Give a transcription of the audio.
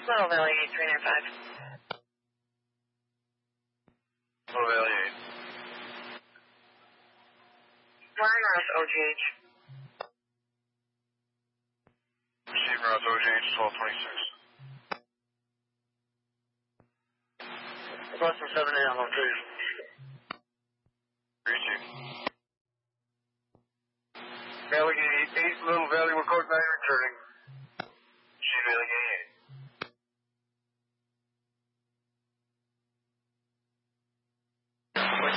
Little Valley 8395. Little Valley 8. Flying Ross OGH. Receive Ross OGH 1226. Less than 7 a.m. location. Receive. Valley 8, Little Valley, we're code 9 returning.